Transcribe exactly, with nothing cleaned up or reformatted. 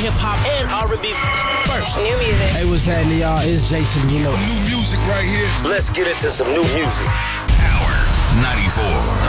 hip hop and R and B first. New music. Hey, what's happening, y'all? It's Jason Derulo. New music right here. Let's get into some new music. Power ninety-four.